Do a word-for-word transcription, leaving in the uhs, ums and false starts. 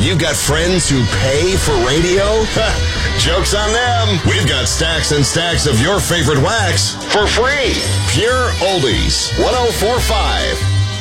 You got friends who pay for radio? Joke's on them. We've got stacks and stacks of your favorite wax for free. Pure Oldies. one oh four point five